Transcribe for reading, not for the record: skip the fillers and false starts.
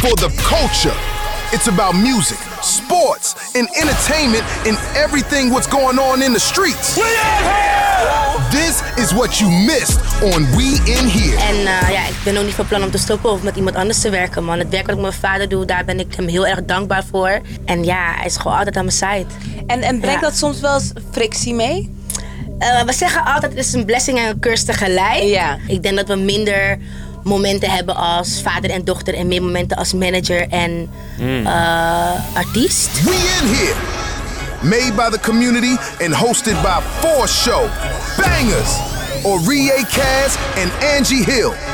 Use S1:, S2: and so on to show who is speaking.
S1: for the culture. It's about music, sports, and entertainment and everything what's going on in the streets. We in here! This is what you missed on We In Here.
S2: En ik ben ook niet van plan om te stoppen of met iemand anders te werken, man. Het werk wat ik met mijn vader doe, daar ben ik hem heel erg dankbaar voor. En ja, hij is gewoon altijd aan mijn side.
S3: En brengt dat soms wel eens frictie mee?
S2: We zeggen altijd, het is een blessing en een curse tegelijk.
S3: Ja.
S2: Ik denk dat we minder momenten hebben als vader en dochter en meer momenten als manager en artiest.
S1: We In Here. Made by the community and hosted by Force Show, Bangers, Orie Kaz and Angie Hill.